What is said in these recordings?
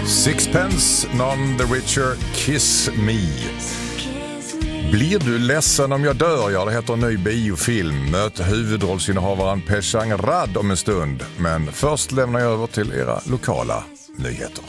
Sixpence, None the Richer, Kiss Me. Blir du ledsen om jag dör? Ja, det heter en ny biofilm. Möt huvudrollsinnehavaren Peshang Rad om en stund. Men först lämnar jag över till era lokala nyheter.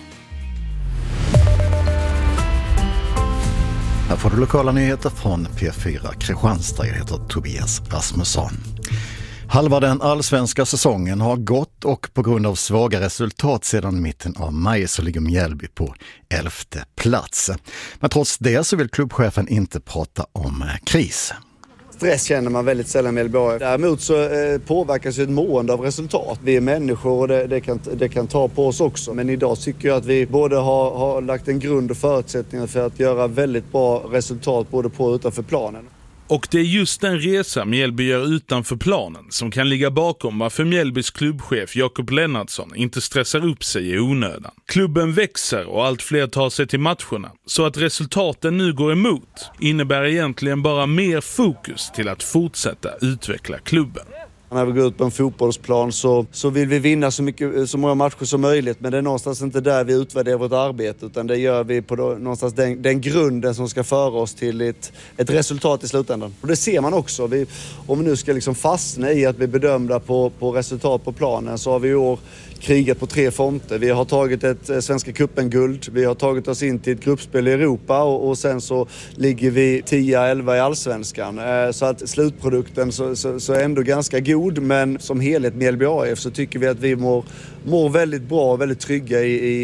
Här får du lokala nyheter från P4 Kristianstad. Jag heter Tobias Rasmusson. Halva den allsvenska säsongen har gått och på grund av svaga resultat sedan mitten av maj så ligger Mjällby på 11:e plats. Men trots det så vill klubbchefen inte prata om kris. Stress känner man väldigt sällan med Mjällby. Däremot så påverkas ju ett mående av resultat. Vi är människor och det kan ta på oss också. Men idag tycker jag att vi både har lagt en grund och förutsättningar för att göra väldigt bra resultat både på och utanför planen. Och det är just den resa Mjällby gör utanför planen som kan ligga bakom varför Mjällbys klubbchef Jakob Lennartsson inte stressar upp sig i onödan. Klubben växer och allt fler tar sig till matcherna. Så att resultaten nu går emot innebär egentligen bara mer fokus till att fortsätta utveckla klubben. När vi går ut på en fotbollsplan så vill vi vinna så många matcher som möjligt. Men det är någonstans inte där vi utvärderar vårt arbete. Utan det gör vi på någonstans den grunden som ska föra oss till ett resultat i slutändan. Och det ser man också. Om vi nu ska liksom fastna i att vi bedömda på resultat på planen så har vi i år krigat på 3 fronter. Vi har tagit ett Svenska cupen-guld. Vi har tagit oss in till ett gruppspel i Europa och sen så ligger vi 10-11 i allsvenskan. Så att slutprodukten så är ändå ganska god, men som helhet med Mjällby AIF så tycker vi att vi mår väldigt bra och väldigt trygga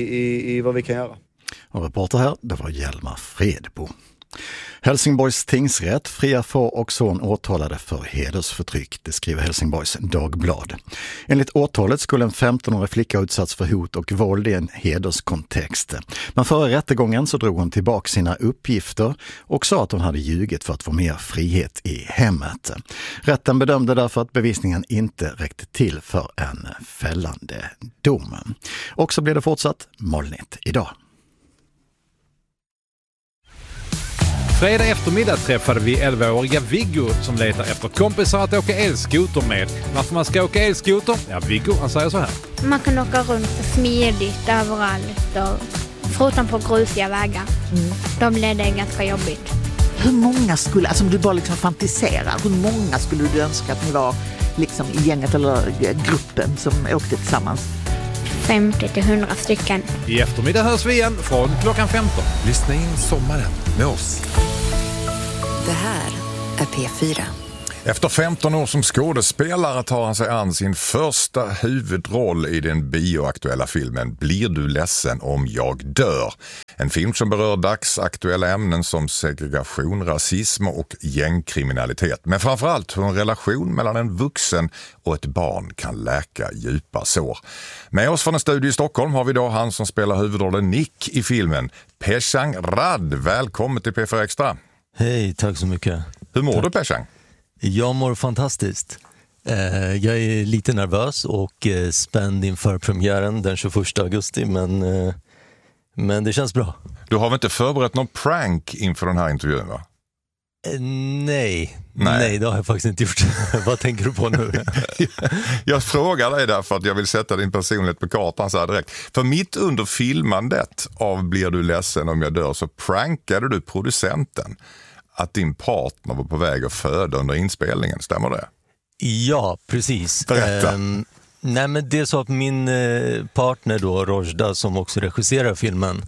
i vad vi kan göra. Och reporter här, det var Hjalmar Fredbo. Helsingborgs tingsrätt friar far och son åtalade för hedersförtryck, det skriver Helsingborgs Dagblad. Enligt åtalet skulle en 15-årig flicka utsatts för hot och våld i en hederskontext. Men före rättegången så drog hon tillbaka sina uppgifter och sa att hon hade ljugit för att få mer frihet i hemmet. Rätten bedömde därför att bevisningen inte räckte till för en fällande dom. Och så blev det fortsatt molnigt idag. Fredag eftermiddag träffade vi 11-åriga Viggo som letar efter kompisar att åka elskoter med. Varför man ska åka elskoter? Ja, Viggo, han säger så här. Man kan åka runt smidigt överallt och förutom på grusiga vägar. Då blir det ganska jobbigt. Hur många skulle, alltså om du bara liksom fantiserar, hur många skulle du önska att ni var liksom i gänget eller gruppen som åkte tillsammans? 50-100 stycken. I eftermiddag hörs vi igen från klockan 15. Lyssna in sommaren med oss. Det här är P4. Efter 15 år som skådespelare tar han sig an sin första huvudroll i den bioaktuella filmen Blir du ledsen om jag dör? En film som berör dagsaktuella ämnen som segregation, rasism och gängkriminalitet. Men framförallt hur en relation mellan en vuxen och ett barn kan läka djupa sår. Med oss från en studio i Stockholm har vi då han som spelar huvudrollen Nick i filmen, Peshang Rad. Välkommen till P4 Extra. Hej, tack så mycket. Hur mår du, Peshang? Jag mår fantastiskt. Jag är lite nervös och spänd inför premiären den 21 augusti, men det känns bra. Du har väl inte förberett någon prank inför den här intervjun, va? Nej, det har jag faktiskt inte gjort. Vad tänker du på nu? Jag frågar dig därför att jag vill sätta din personlighet på kartan så här direkt. För mitt under filmandet av Blir du ledsen om jag dör så prankade du producenten att din partner var på väg att föda under inspelningen, stämmer det? Ja, precis. Berätta. Nej, men det är så att min partner då, Rojda, som också regisserar filmen,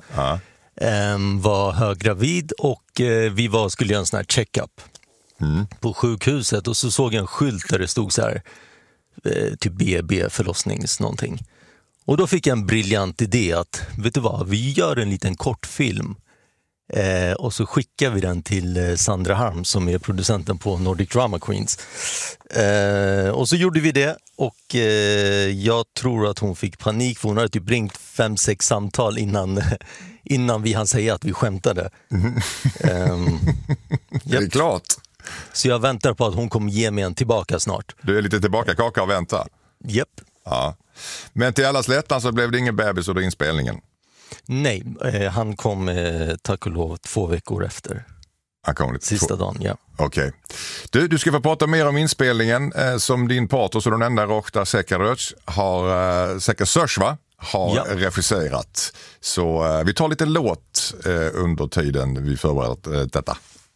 var höggravid och vi skulle göra en sån här check-up på sjukhuset och så såg jag en skylt där det stod så här typ BB förlossnings någonting. Och då fick jag en briljant idé att, vet du vad, vi gör en liten kortfilm och så skickar vi den till Sandra Harm som är producenten på Nordic Drama Queens. Och så gjorde vi det och jag tror att hon fick panik för hon hade typ ringt 5-6 samtal innan vi hann säga att vi skämtade. Det är klart. Så jag väntar på att hon kommer ge mig en tillbaka snart. Du är lite tillbaka kaka och vänta. Japp. Ja. Men till allas lättan så blev det ingen bebis under inspelningen. Nej, han kom tack och lov 2 veckor efter. Han kom lite sista dagen, ja. Okej. Du ska få prata mer om inspelningen som din partner så den enda Rojda Sekaröj har har regisserat. Så vi tar lite låt under tiden vi förbereder detta.